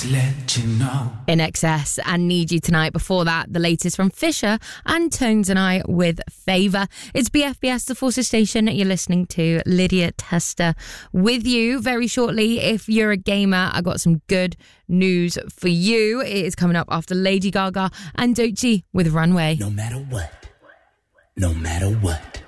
just let you know. In Excess and Need You Tonight. Before that, the latest from Fisher and Tones and I with Favour. It's BFBS, the Forces Station. You're listening to Lydia Tester with you. Very shortly, if you're a gamer, I got some good news for you. It is coming up after Lady Gaga and Doechii with Runway. No matter what. No matter what.